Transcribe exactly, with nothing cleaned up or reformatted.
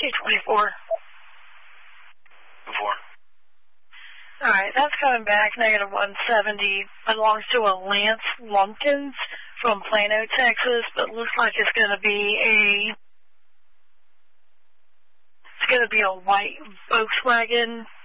two twenty-four. Four. All right, that's coming back, negative one seventy. Belongs to a Lance Lumpkins from Plano, Texas, but looks like it's going to be a, it's going to be a white Volkswagen